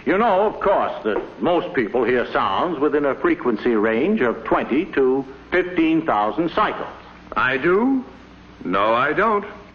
You know, of course, that most people hear sounds within a frequency range of 20 to 15,000 cycles. I do? No, I don't.